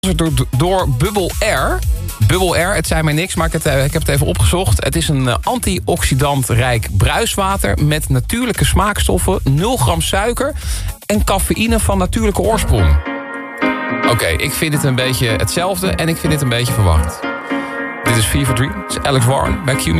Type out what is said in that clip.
door Bubble Air. Bubble Air, het zei mij niks, maar ik heb het even opgezocht. Het is een antioxidantrijk bruiswater met natuurlijke smaakstoffen, 0 gram suiker en cafeïne van natuurlijke oorsprong. Oké, ik vind het een beetje hetzelfde en ik vind het een beetje verwarrend. Dit is Fever Dream. Het is Alex Warren bij Q